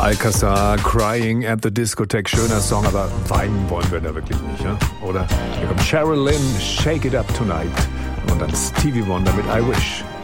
Alcazar, Crying at the Discotheque, schöner Song, aber weinen wollen wir da wirklich nicht, ja? Oder? Hier kommt Sheryl Lynn, Shake It Up Tonight und dann Stevie Wonder mit I Wish.